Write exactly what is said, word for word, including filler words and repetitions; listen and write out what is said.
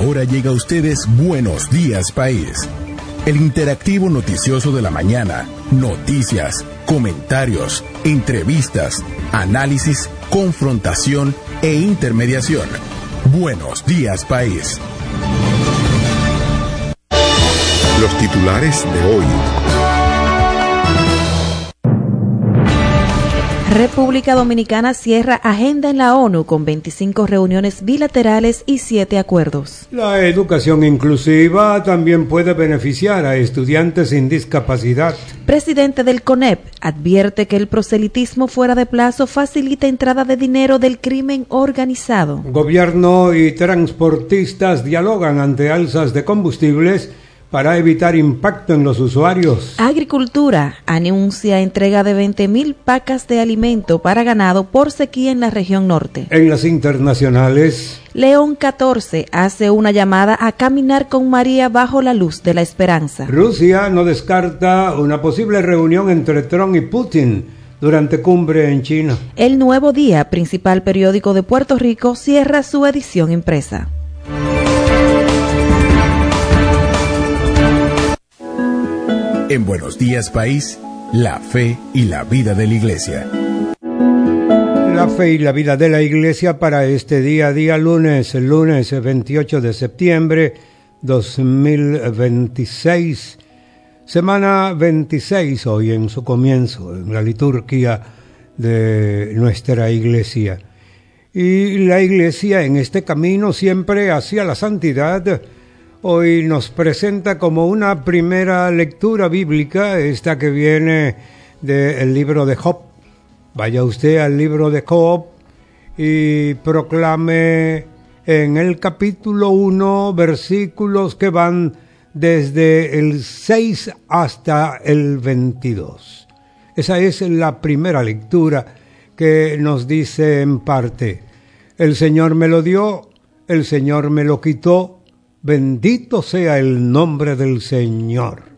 Ahora llega a ustedes Buenos Días País, el interactivo noticioso de la mañana. Noticias, comentarios, entrevistas, análisis, confrontación e intermediación. Buenos Días País. Los titulares de hoy. República Dominicana cierra agenda en la ONU con veinticinco reuniones bilaterales y siete acuerdos. La educación inclusiva también puede beneficiar a estudiantes sin discapacidad. Presidente del CONEP advierte que el proselitismo fuera de plazo facilita entrada de dinero del crimen organizado. Gobierno y transportistas dialogan ante alzas de combustibles para evitar impacto en los usuarios. Agricultura anuncia entrega de veinte mil pacas de alimento para ganado por sequía en la región norte. En las internacionales, León catorce hace una llamada a caminar con María bajo la luz de la esperanza. Rusia no descarta una posible reunión entre Trump y Putin durante cumbre en China. El Nuevo Día, principal periódico de Puerto Rico, cierra su edición impresa. En Buenos Días País, la fe y la vida de la Iglesia. La fe y la vida de la Iglesia para este día, día lunes, el lunes veintiocho de septiembre dos mil veintiséis, semana veintiséis hoy en su comienzo, en la liturgia de nuestra Iglesia. Y la Iglesia en este camino siempre hacia la santidad, hoy nos presenta como una primera lectura bíblica, esta que viene del libro de Job. Vaya usted al libro de Job y proclame en el capítulo uno versículos que van desde el seis hasta el veintidós. Esa es la primera lectura que nos dice en parte: el Señor me lo dio, el Señor me lo quitó, bendito sea el nombre del Señor.